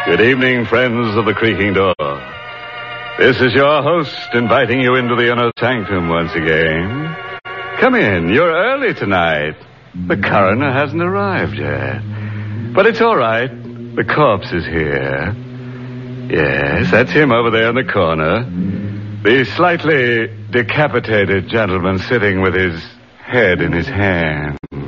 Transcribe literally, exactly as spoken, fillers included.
Good evening, friends of the creaking door. This is your host inviting you into the inner sanctum once again. Come in. You're early tonight. The coroner hasn't arrived yet. But it's all right. The corpse is here. Yes, that's him over there in the corner. The slightly decapitated gentleman sitting with his head in his hands.